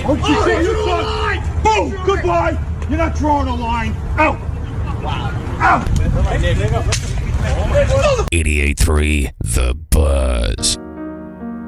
Oh, you line! Boom! Goodbye! You're not drawing a line. Out! Wow. Out! 88.3 The Buzz.